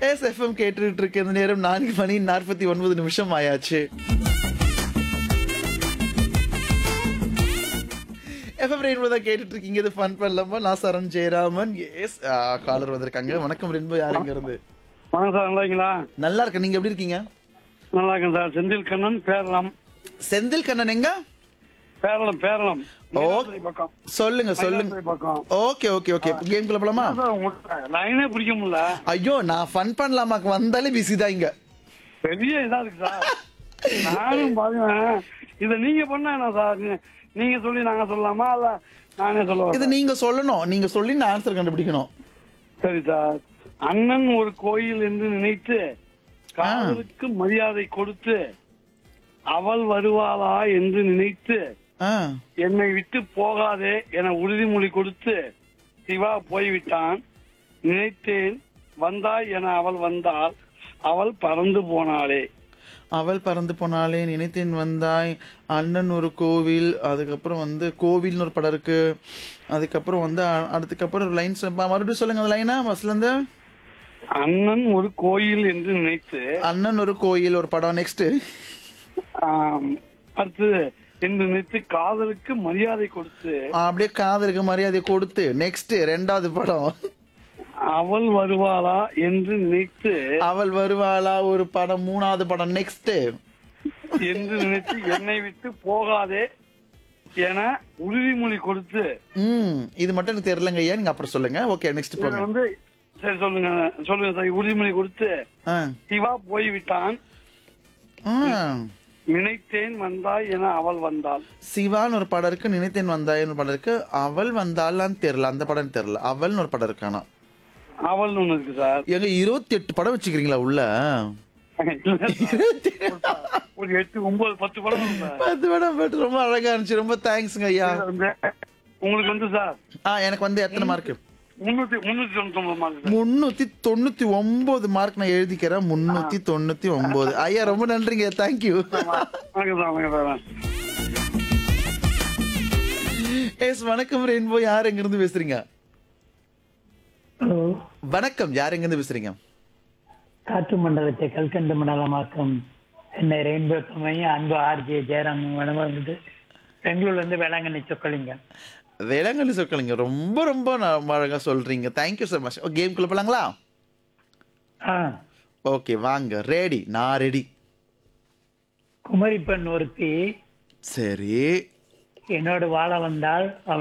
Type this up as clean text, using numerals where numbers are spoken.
SFM கேட்டுட்டு இருக்க இந்த நேரம் 4:49 ஆயாச்சு. எஃப்எம் ரெயின்போ தான் கேட்டுட்டு இருக்கீங்க. இது ஃபன் பண்ணலாமா? நான் சரண் ஜெயராமன். எஸ் காலர் வந்திருக்காங்க. வணக்கம் ரெயின்போ, யாருங்க இருந்து? வணக்கம் சார், நல்லா இருக்கீங்களா? நல்லா இருக்கேன், நீங்க எப்படி இருக்கீங்க? நல்லா இருக்கேன் சார். செந்தில் கண்ணன், பேரளம். செந்தில் கண்ணன் எங்க? பேரளம் ஓகே, பக்கம் சொல்லுங்க சொல்லுங்க. பக்கம். ஓகே ஓகே ஓகே, கேம் குள்ள போலாமா? சார், உங்களுக்கு லைனே பிடிக்க முடியல. ஐயோ, நான் ஃபன் பண்ணலாமாக்கு வந்தாலே பிஸி தான் இங்க. பெரிய இதா இருக்கு சார். நானும் பாருவேன். இத நீங்க பண்ணா என்ன சார்? நீங்க சொல்லி நாங்க சொல்லலாமா, இல்ல நானே இது சொல்லுவேன்? நீங்க சொல்லணும், நீங்க சொல்லி நான் ஆன்சர் கண்டுபிடிக்கணும். சரி சார். அண்ணன் ஒரு கோயில் என்று நினைத்து காதலுக்கு மரியாதை கொடுத்து அவள் வருவாளா என்று நினைத்து ஆ, என்னை விட்டு போகாதே என உறுதிமொழி கொடுத்து சிவா போய்விட்டான். நினைத்தேன் வந்தாய் என அவள் வந்தாள், அவள் பறந்து போனாளே. அவள் பறந்து போனாலே, நினைத்தேன் வந்தாய், அண்ணன் ஒரு கோவில், அதுக்கப்புறம் வந்து கோவில்னு ஒரு படம் இருக்கு, அதுக்கப்புறம் வந்து அதுக்கப்புறம் லைன்ஸ் மறுபடியும் சொல்லுங்க அந்த லைனா ஃபர்ஸ்ட்ல இருந்து. அண்ணன் ஒரு கோயில் என்று நினைத்து, அண்ணன் ஒரு கோயில் ஒரு படம். நெக்ஸ்ட் அடுத்து என்று நினைத்து காதலுக்கு மரியாதை கொடுத்து அப்படியே காதலுக்கு மரியாதை கொடுத்து. நெக்ஸ்ட் ரெண்டாவது படம் அவள் வருவாளா என்று நினைத்து அவள் வருவாளா ஒரு படம். மூணாவது படம் நெக்ஸ்ட் என்று நினைத்து என்னை விட்டு போகாதே என உறுதிமொழி கொடுத்து. இது மட்டும் எனக்கு தெரியலங்க ஐயா, நீங்க அப்புறம் சொல்லுங்க. ஓகே, நெக்ஸ்ட் இது போங்க. வந்து சரி, சொல்லுங்க சொல்லுங்க சார். உறுதிமொழி கொடுத்து ஆ, சிவா போய்விட்டான். ஆ. நினைத்தேன் வந்தாய் என அவள் வந்தாள். சிவான்னு ஒரு படம் இருக்கு, நினைத்தேன் வந்தாயின்னு ஒரு படம் இருக்கு, அவள் வந்தாளான்னு தெரியல, அந்த படம் தெரியல. அவள்னு ஒரு படம் இருக்கானா? அவள் ஒண்ணு இருக்கு சார். எங்க 28 படம் வச்சுக்கிறீங்களா உள்ள? ஒரு 8, 9, 10 படம் இருக்கு சார். 10 படம் போட்டு ரொம்ப அழகா இருந்துச்சு. ரொம்ப தேங்க்ஸ்ங்க ஐயா. இதுல வந்து உங்களுக்கு வந்து சார் எனக்கு வந்து எத்தனை மார்க்? 399 mark sir. 399 மார்க் நான் எழுதிக்கிறேன். 399. ஐயா ரொம்ப நன்றிங்க, தேங்க்யூ. வணக்கம் சார், வணக்கம் சார். எஸ் வணக்கம் ரெயின்போ, யார் எங்க இருந்து பேசுறீங்க? ஹலோ, வணக்கம், யார் எங்க இருந்து பேசுறீங்க? காற்று மண்டலத்தை கல்கண்டு மண்டலமாக்கும் என்னை ரெயின்போ கம்பெனி அன்பு ஆர்ஜே ஜெயராம் வந்து பெங்களூர்ல இருந்து வேளாங்கண்ணி சொக்கலிங்க. வேளாங்கண்ணி சொற்களுங்க, ரொம்ப ரொம்ப அழகா சொல்றீங்க. Thank you so much. கேம்குள்ள போலாங்களா? ஓகே வாங்க, ரெடி, நான் ரெடி. குமரி பெண் ஒருத்தி சரி, என்னோடு வாழ வந்தால் அவள்